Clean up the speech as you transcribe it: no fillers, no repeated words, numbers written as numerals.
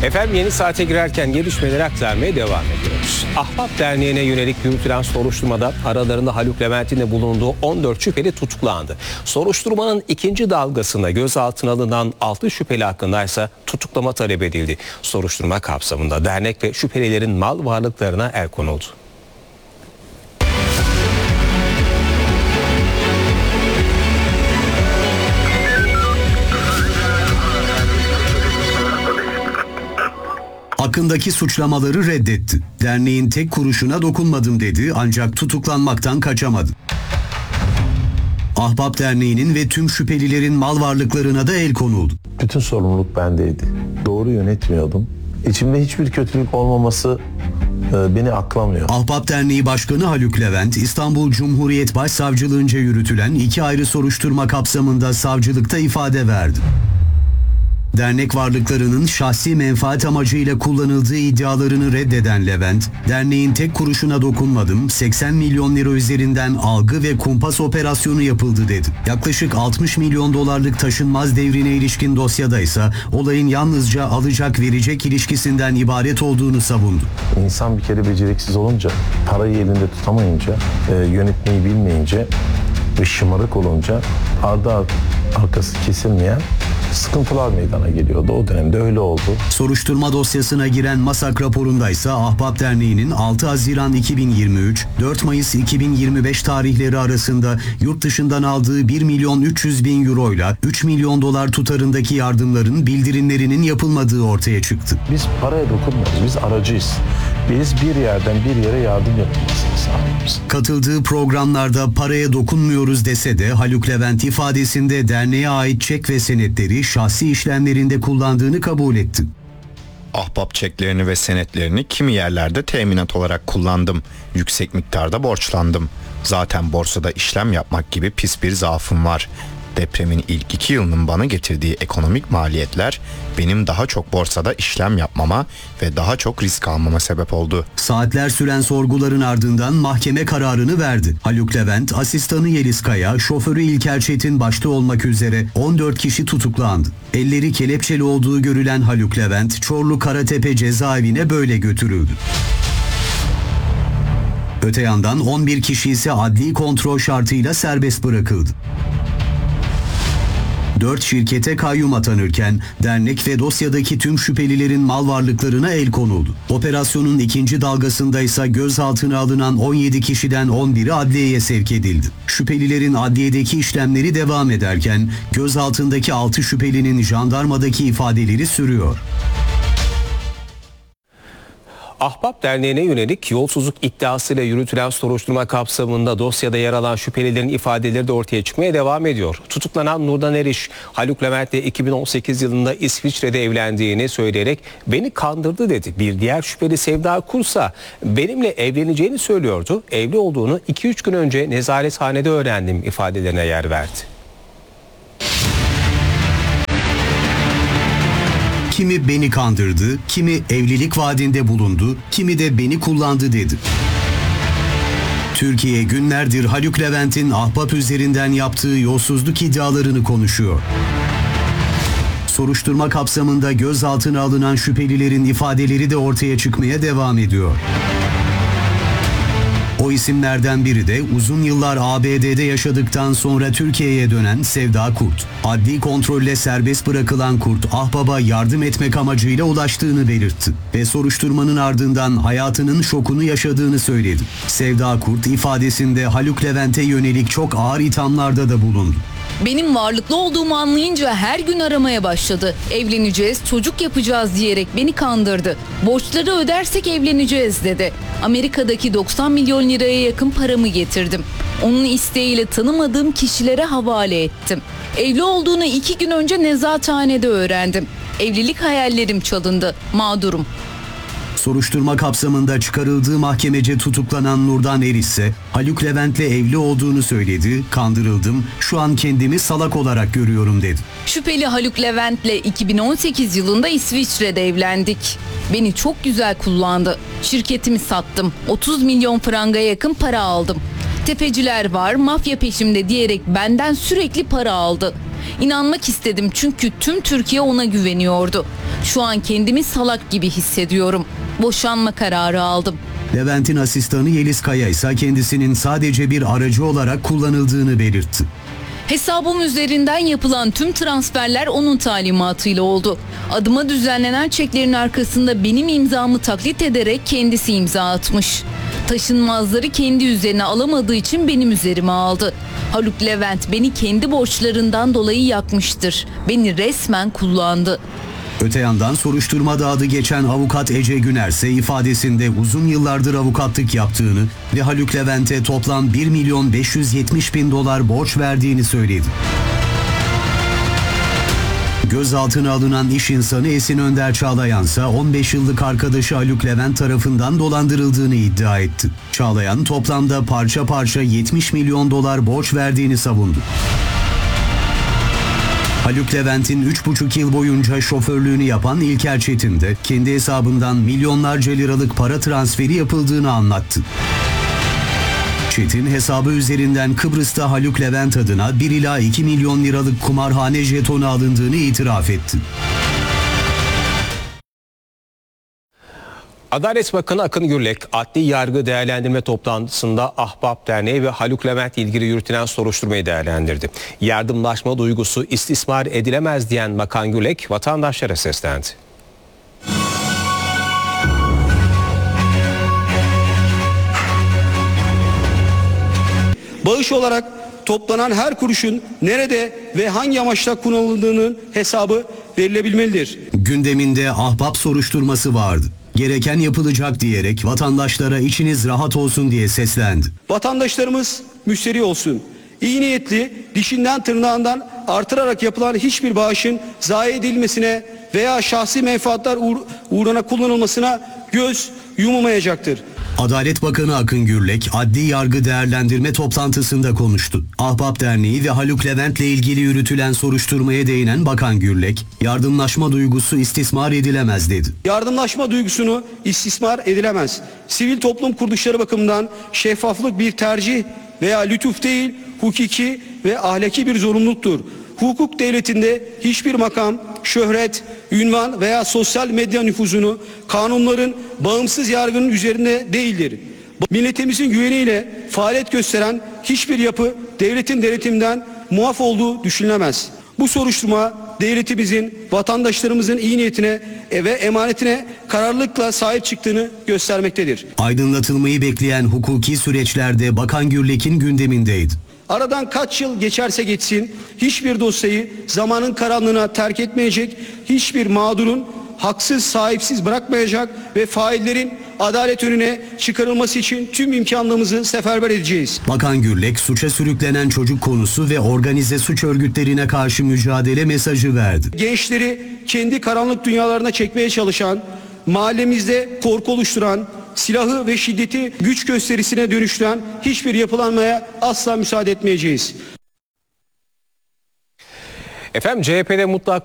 Efendim yeni saate girerken gelişmeleri aktarmaya devam ediyoruz. Ahbap Derneği'ne yönelik yürütülen soruşturmada aralarında Haluk Levent'in de bulunduğu 14 şüpheli tutuklandı. Soruşturmanın ikinci dalgasında gözaltına alınan 6 şüpheli hakkında ise tutuklama talep edildi. Soruşturma kapsamında dernek ve şüphelilerin mal varlıklarına el konuldu. Hakkındaki suçlamaları reddetti. Derneğin tek kuruşuna dokunmadım dedi ancak tutuklanmaktan kaçamadı. Ahbap Derneği'nin ve tüm şüphelilerin mal varlıklarına da el konuldu. Bütün sorumluluk bendeydi. Doğru yönetmiyordum. İçimde hiçbir kötülük olmaması beni aklamıyor. Ahbap Derneği Başkanı Haluk Levent, İstanbul Cumhuriyet Başsavcılığınca yürütülen 2 ayrı soruşturma kapsamında savcılıkta ifade verdi. Dernek varlıklarının şahsi menfaat amacıyla kullanıldığı iddialarını reddeden Levent, derneğin tek kuruşuna dokunmadım, 80 milyon lira üzerinden algı ve kumpas operasyonu yapıldı dedi. Yaklaşık 60 milyon dolarlık taşınmaz devrine ilişkin dosyada ise olayın yalnızca alacak verecek ilişkisinden ibaret olduğunu savundu. İnsan bir kere beceriksiz olunca, parayı elinde tutamayınca, yönetmeyi bilmeyince ve şımarık olunca arkası kesilmeyen sıkıntılar meydana geliyordu. O dönemde öyle oldu. Soruşturma dosyasına giren MASAK raporunda ise Ahbap Derneği'nin 6 Haziran 2023, 4 Mayıs 2025 tarihleri arasında yurt dışından aldığı 1 milyon 300 bin euro ile 3 milyon dolar tutarındaki yardımların bildirimlerinin yapılmadığı ortaya çıktı. Biz paraya dokunmuyoruz. Biz aracıyız. Biz bir yerden bir yere yardım yapılmasını sağlıyoruz. Katıldığı programlarda paraya dokunmuyoruz dese de Haluk Levent ifadesinde derneğe ait çek ve senetleri şahsi işlemlerinde kullandığını kabul etti. Ahbap çeklerini ve senetlerini kimi yerlerde teminat olarak kullandım. Yüksek miktarda borçlandım. Zaten borsada işlem yapmak gibi pis bir zaafım var. Depremin ilk 2 yılının bana getirdiği ekonomik maliyetler benim daha çok borsada işlem yapmama ve daha çok risk almama sebep oldu. Saatler süren sorguların ardından mahkeme kararını verdi. Haluk Levent, asistanı Yeliz Kaya, şoförü İlker Çetin başta olmak üzere 14 kişi tutuklandı. Elleri kelepçeli olduğu görülen Haluk Levent, Çorlu Karatepe cezaevine böyle götürüldü. Öte yandan 11 kişi ise adli kontrol şartıyla serbest bırakıldı. 4 şirkete kayyum atanırken dernek ve dosyadaki tüm şüphelilerin mal varlıklarına el konuldu. Operasyonun ikinci dalgasında ise gözaltına alınan 17 kişiden 11'i adliyeye sevk edildi. Şüphelilerin adliyedeki işlemleri devam ederken gözaltındaki 6 şüphelinin jandarmadaki ifadeleri sürüyor. Ahbap Derneği'ne yönelik yolsuzluk iddiasıyla yürütülen soruşturma kapsamında dosyada yer alan şüphelilerin ifadeleri de ortaya çıkmaya devam ediyor. Tutuklanan Nurdan Eriş, Haluk Levent'le 2018 yılında İsviçre'de evlendiğini söyleyerek beni kandırdı dedi. Bir diğer şüpheli Sevda Kursa benimle evleneceğini söylüyordu. Evli olduğunu 2-3 gün önce nezarethanede öğrendim ifadelerine yer verdi. Kimi beni kandırdı, kimi evlilik vaadinde bulundu, kimi de beni kullandı dedi. Türkiye günlerdir Haluk Levent'in Ahbap üzerinden yaptığı yolsuzluk iddialarını konuşuyor. Soruşturma kapsamında gözaltına alınan şüphelilerin ifadeleri de ortaya çıkmaya devam ediyor. O isimlerden biri de uzun yıllar ABD'de yaşadıktan sonra Türkiye'ye dönen Sevda Kurt. Adli kontrolle serbest bırakılan Kurt, Ahbap'a yardım etmek amacıyla ulaştığını belirtti ve soruşturmanın ardından hayatının şokunu yaşadığını söyledi. Sevda Kurt ifadesinde Haluk Levent'e yönelik çok ağır ithamlarda da bulundu. Benim varlıklı olduğumu anlayınca her gün aramaya başladı. Evleneceğiz, çocuk yapacağız diyerek beni kandırdı. Borçları ödersek evleneceğiz dedi. Amerika'daki 90 milyon liraya yakın paramı getirdim. Onun isteğiyle tanımadığım kişilere havale ettim. Evli olduğunu 2 gün önce nezarethanede öğrendim. Evlilik hayallerim çalındı. Mağdurum. Soruşturma kapsamında çıkarıldığı mahkemece tutuklanan Nurdan Eriş ise Haluk Levent'le evli olduğunu söyledi, kandırıldım, şu an kendimi salak olarak görüyorum dedi. Şüpheli Haluk Levent'le 2018 yılında İsviçre'de evlendik. Beni çok güzel kullandı. Şirketimi sattım. 30 milyon franga yakın para aldım. Tefeciler var, mafya peşimde diyerek benden sürekli para aldı. İnanmak istedim çünkü tüm Türkiye ona güveniyordu. Şu an kendimi salak gibi hissediyorum. Boşanma kararı aldım. Levent'in asistanı Yeliz Kaya ise kendisinin sadece bir aracı olarak kullanıldığını belirtti. Hesabım üzerinden yapılan tüm transferler onun talimatıyla oldu. Adıma düzenlenen çeklerin arkasında benim imzamı taklit ederek kendisi imza atmış. Taşınmazları kendi üzerine alamadığı için benim üzerime aldı. Haluk Levent beni kendi borçlarından dolayı yakmıştır. Beni resmen kullandı. Öte yandan soruşturmada adı geçen avukat Ece Güner ise ifadesinde uzun yıllardır avukatlık yaptığını ve Haluk Levent'e toplam $1.570.000 borç verdiğini söyledi. Gözaltına alınan iş insanı Esin Önder Çağlayan ise 15 yıllık arkadaşı Haluk Levent tarafından dolandırıldığını iddia etti. Çağlayan toplamda parça parça $70 milyon borç verdiğini savundu. Haluk Levent'in 3,5 yıl boyunca şoförlüğünü yapan İlker Çetin de kendi hesabından milyonlarca liralık para transferi yapıldığını anlattı. Çetin hesabı üzerinden Kıbrıs'ta Haluk Levent adına 1 ila 2 milyon liralık kumarhane jetonu alındığını itiraf etti. Adalet Bakanı Akın Gürlek, adli yargı değerlendirme toplantısında Ahbap Derneği ve Haluk Levent'le ilgili yürütülen soruşturmayı değerlendirdi. Yardımlaşma duygusu istismar edilemez diyen Bakan Gürlek, vatandaşlara seslendi. Bağış olarak toplanan her kuruşun nerede ve hangi amaçla kullanıldığının hesabı verilebilmelidir. Gündeminde Ahbap soruşturması vardı. Gereken yapılacak diyerek vatandaşlara içiniz rahat olsun diye seslendi. Vatandaşlarımız müşteri olsun. İyi niyetli, dişinden tırnağından artırarak yapılan hiçbir bağışın zayi edilmesine veya şahsi menfaatler uğruna kullanılmasına göz yumulmayacaktır. Adalet Bakanı Akın Gürlek adli yargı değerlendirme toplantısında konuştu. Ahbap Derneği ve Haluk Levent'le ilgili yürütülen soruşturmaya değinen Bakan Gürlek, yardımlaşma duygusu istismar edilemez dedi. Yardımlaşma duygusunu istismar edilemez. Sivil toplum kuruluşları bakımından şeffaflık bir tercih veya lütuf değil, hukuki ve ahlaki bir zorunluluktur. Hukuk devletinde hiçbir makam, şöhret, ünvan veya sosyal medya nüfuzunu kanunların bağımsız yargının üzerinde değildir. Milletimizin güveniyle faaliyet gösteren hiçbir yapı devletin denetiminden muaf olduğu düşünülemez. Bu soruşturma devletimizin, vatandaşlarımızın iyi niyetine ve emanetine kararlılıkla sahip çıktığını göstermektedir. Aydınlatılmayı bekleyen hukuki süreçlerde Bakan Gürlek'in gündemindeydi. Aradan kaç yıl geçerse geçsin hiçbir dosyayı zamanın karanlığına terk etmeyecek, hiçbir mağdurun haksız sahipsiz bırakmayacak ve faillerin adalet önüne çıkarılması için tüm imkanlarımızı seferber edeceğiz. Bakan Gürlek suça sürüklenen çocuk konusu ve organize suç örgütlerine karşı mücadele mesajı verdi. Gençleri kendi karanlık dünyalarına çekmeye çalışan, mahallemizde korku oluşturan, silahı ve şiddeti güç gösterisine dönüştüren hiçbir yapılanmaya asla müsaade etmeyeceğiz. Efendim CHP'de mutlak